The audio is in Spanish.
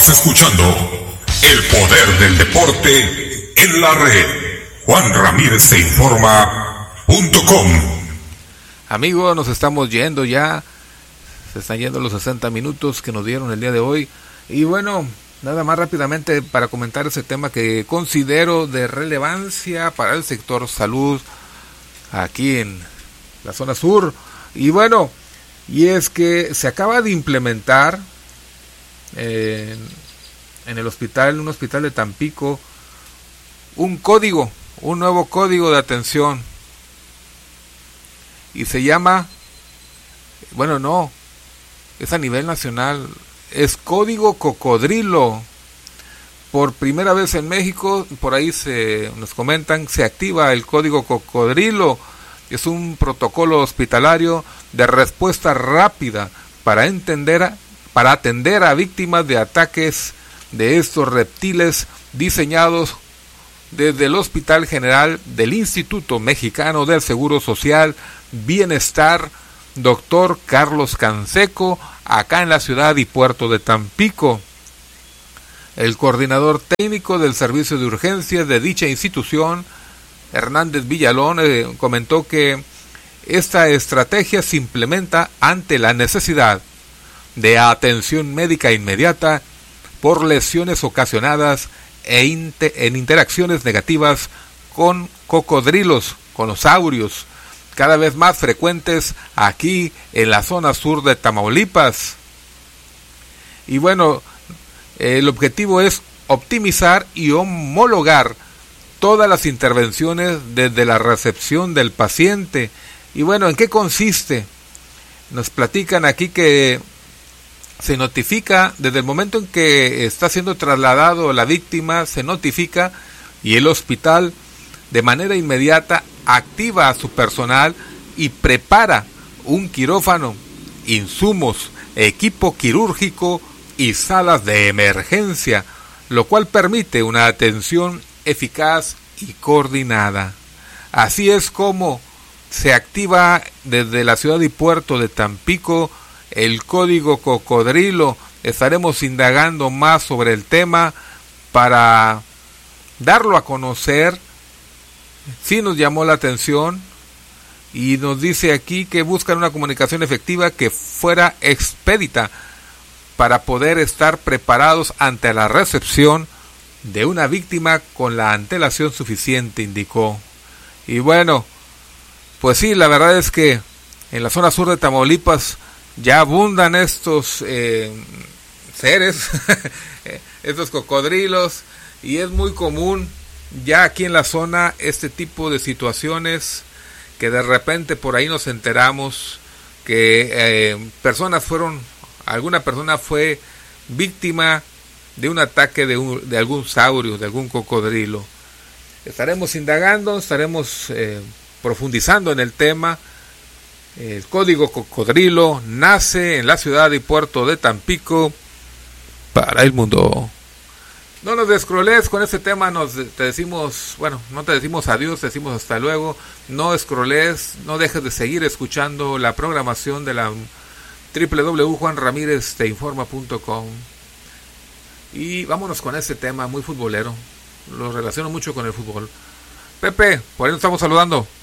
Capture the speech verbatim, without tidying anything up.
Estás escuchando El Poder del Deporte en la red. Juan Ramírez te informa punto com. Amigos, nos estamos yendo ya. Se están yendo los sesenta minutos que nos dieron el día de hoy. Y bueno, nada más rápidamente para comentar ese tema que considero de relevancia para el sector salud aquí en la zona sur. Y bueno, y es que se acaba de implementar eh, en el hospital, un hospital de Tampico, un código, un nuevo código de atención. Y se llama, bueno, no, es a nivel nacional, es Código Cocodrilo. Por primera vez en México, por ahí se nos comentan, se activa el Código Cocodrilo. Es un protocolo hospitalario de respuesta rápida para entender, para atender a víctimas de ataques de estos reptiles, diseñados desde el Hospital General del Instituto Mexicano del Seguro Social Bienestar, doctor Carlos Canseco, acá en la ciudad y puerto de Tampico. El coordinador técnico del servicio de urgencias de dicha institución, Hernández Villalón, eh, comentó que esta estrategia se implementa ante la necesidad de atención médica inmediata por lesiones ocasionadas e inte- en interacciones negativas con cocodrilos, con los saurios, cada vez más frecuentes aquí en la zona sur de Tamaulipas. Y bueno, el objetivo es optimizar y homologar todas las intervenciones desde la recepción del paciente. Y bueno, ¿en qué consiste? Nos platican aquí que se notifica desde el momento en que está siendo trasladado la víctima, se notifica y el hospital de manera inmediata activa a su personal y prepara un quirófano, insumos, equipo quirúrgico y salas de emergencia, lo cual permite una atención eficaz y coordinada. Así es como se activa desde la ciudad y puerto de Tampico el Código Cocodrilo. Estaremos indagando más sobre el tema para darlo a conocer. Sí nos llamó la atención y nos dice aquí que buscan una comunicación efectiva que fuera expedita para poder estar preparados ante la recepción de una víctima con la antelación suficiente, indicó. Y bueno, pues sí, la verdad es que en la zona sur de Tamaulipas ya abundan estos eh, seres, estos cocodrilos, y es muy común ya aquí en la zona este tipo de situaciones que de repente por ahí nos enteramos que eh, personas fueron, alguna persona fue víctima de un ataque de, un, de algún saurio, de algún cocodrilo. Estaremos indagando, estaremos eh, profundizando en el tema. El Código Cocodrilo nace en la ciudad y puerto de Tampico para el mundo. No nos descroles con este tema, nos te decimos, bueno, no te decimos adiós, te decimos hasta luego. No escroles, no dejes de seguir escuchando la programación de la doble u doble u doble u punto juan ramírez te informa punto com. Y vámonos con este tema muy futbolero. Lo relaciono mucho con el fútbol. Pepe, por ahí nos estamos saludando.